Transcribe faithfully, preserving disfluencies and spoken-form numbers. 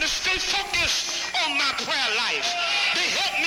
stay focused on my prayer life. They help